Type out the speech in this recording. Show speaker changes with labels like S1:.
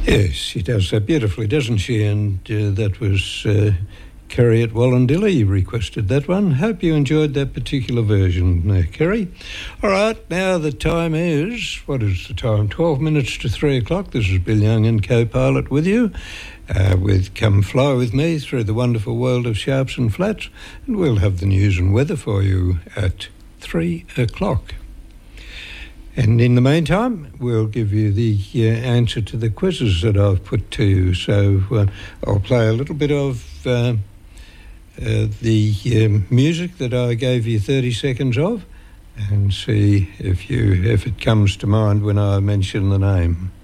S1: Yes, she does so beautifully, doesn't she? And that was Kerry at Wallandilly requested that one. Hope you enjoyed that particular version, Kerry. All right, now the time is, what is the time? 12 minutes to 3 o'clock. This is Bill Young and co-pilot with you. With Come Fly With Me through the wonderful world of sharps and flats. And we'll have the news and weather for you at 3 o'clock. And in the meantime, we'll give you the answer to the quizzes that I've put to you. So I'll play a little bit of the music that I gave you 30 seconds of and see if it comes to mind when I mention the name.